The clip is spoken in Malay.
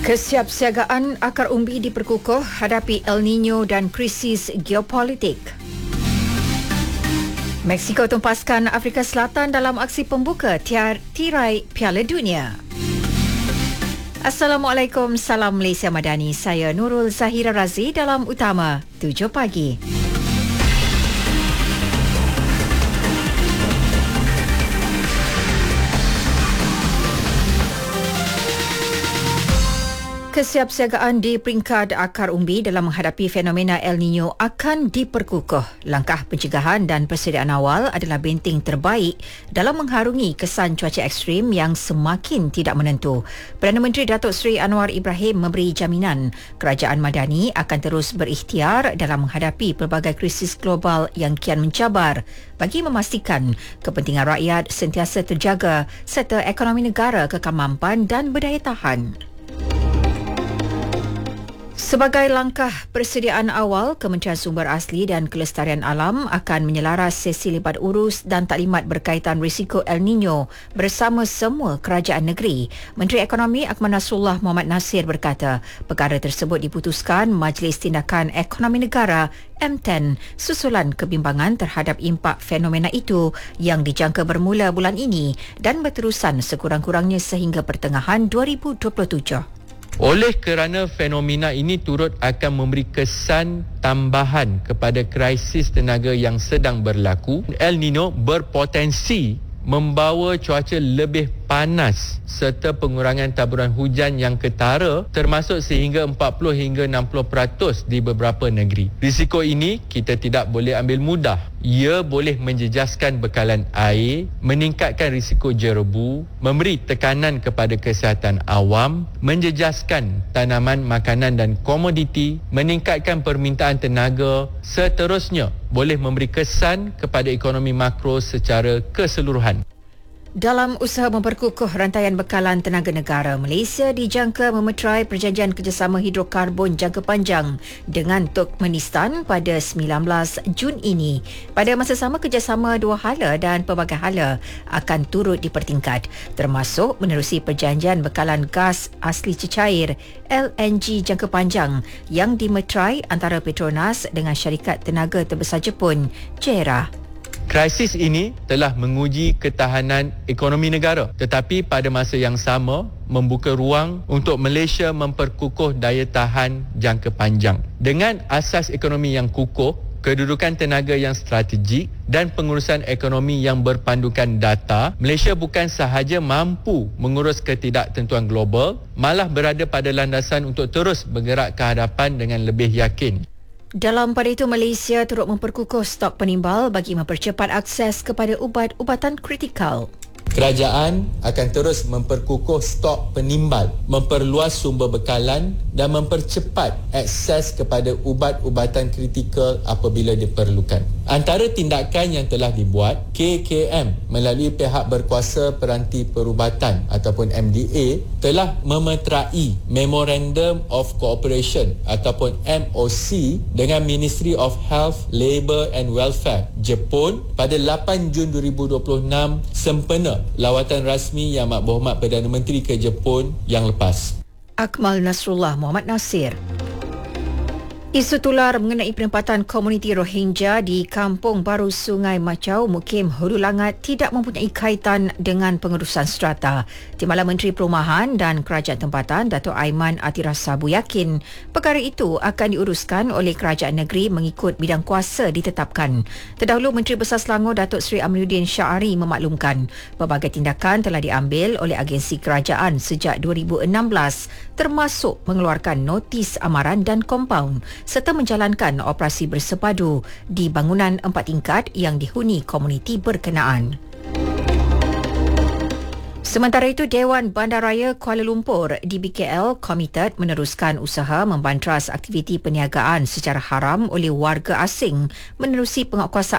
Kesiapsiagaan akar umbi diperkukuh hadapi El Nino dan krisis geopolitik. Meksiko tumpaskan Afrika Selatan dalam aksi pembuka tirai Piala Dunia. Assalamualaikum, salam Malaysia Madani. Saya Nurul Zahira Razi dalam Utama 7 pagi. Kesiapsiagaan di peringkat akar umbi dalam menghadapi fenomena El Nino akan diperkukuh. Langkah pencegahan dan persediaan awal adalah benteng terbaik dalam mengharungi kesan cuaca ekstrim yang semakin tidak menentu. Perdana Menteri Datuk Seri Anwar Ibrahim memberi jaminan kerajaan Madani akan terus berikhtiar dalam menghadapi pelbagai krisis global yang kian mencabar bagi memastikan kepentingan rakyat sentiasa terjaga serta ekonomi negara kekal mampan dan berdaya tahan. Sebagai langkah persediaan awal, Kementerian Sumber Asli dan Kelestarian Alam akan menyelaras sesi libat urus dan taklimat berkaitan risiko El Nino bersama semua kerajaan negeri. Menteri Ekonomi Akmal Nasrullah Mohamad Nasir berkata, perkara tersebut diputuskan Majlis Tindakan Ekonomi Negara M10 susulan kebimbangan terhadap impak fenomena itu yang dijangka bermula bulan ini dan berterusan sekurang-kurangnya sehingga pertengahan 2027. Oleh kerana fenomena ini turut akan memberi kesan tambahan kepada krisis tenaga yang sedang berlaku, El Nino berpotensi membawa cuaca lebih panas serta pengurangan taburan hujan yang ketara termasuk sehingga 40 hingga 60% di beberapa negeri. Risiko ini kita tidak boleh ambil mudah. Ia boleh menjejaskan bekalan air, meningkatkan risiko jerebu, memberi tekanan kepada kesihatan awam, menjejaskan tanaman makanan dan komoditi, meningkatkan permintaan tenaga, seterusnya boleh memberi kesan kepada ekonomi makro secara keseluruhan. Dalam usaha memperkukuh rantaian bekalan tenaga negara, Malaysia dijangka memeterai perjanjian kerjasama hidrokarbon jangka panjang dengan Turkmenistan pada 19 Jun ini. Pada masa sama, kerjasama dua hala dan pelbagai hala akan turut dipertingkat, termasuk menerusi perjanjian bekalan gas asli cecair LNG jangka panjang yang dimeterai antara Petronas dengan syarikat tenaga terbesar Jepun, JERA. Krisis ini telah menguji ketahanan ekonomi negara, tetapi pada masa yang sama membuka ruang untuk Malaysia memperkukuh daya tahan jangka panjang. Dengan asas ekonomi yang kukuh, kedudukan tenaga yang strategik dan pengurusan ekonomi yang berpandukan data, Malaysia bukan sahaja mampu mengurus ketidaktentuan global, malah berada pada landasan untuk terus bergerak ke hadapan dengan lebih yakin. Dalam pada itu, Malaysia turut memperkukuh stok penimbal bagi mempercepat akses kepada ubat-ubatan kritikal. Kerajaan akan terus memperkukuh stok penimbal, memperluas sumber bekalan dan mempercepat akses kepada ubat-ubatan kritikal apabila diperlukan. Antara tindakan yang telah dibuat, KKM melalui pihak berkuasa peranti perubatan ataupun MDA telah memeterai Memorandum of Cooperation ataupun MOC dengan Ministry of Health, Labour and Welfare Jepun pada 8 Jun 2026 sempena lawatan rasmi Yang Amat Berhormat Perdana Menteri ke Jepun yang lepas. Akmal Nasrullah Mohamad Nasir. Isu tular mengenai penempatan komuniti Rohingya di Kampung Baru Sungai Macau, Mukim Hulu Langat tidak mempunyai kaitan dengan pengurusan strata. Timbalan Menteri Perumahan dan Kerajaan Tempatan Datuk Aiman Atira Sabu yakin perkara itu akan diuruskan oleh kerajaan negeri mengikut bidang kuasa ditetapkan. Terdahulu Menteri Besar Selangor Datuk Seri Amiruddin Syahari memaklumkan pelbagai tindakan telah diambil oleh agensi kerajaan sejak 2016 termasuk mengeluarkan notis amaran dan kompaun serta menjalankan operasi bersepadu di bangunan 4 tingkat yang dihuni komuniti berkenaan. Sementara itu, Dewan Bandaraya Kuala Lumpur DBKL komited meneruskan usaha membantras aktiviti perniagaan secara haram oleh warga asing menerusi penguatkuasaan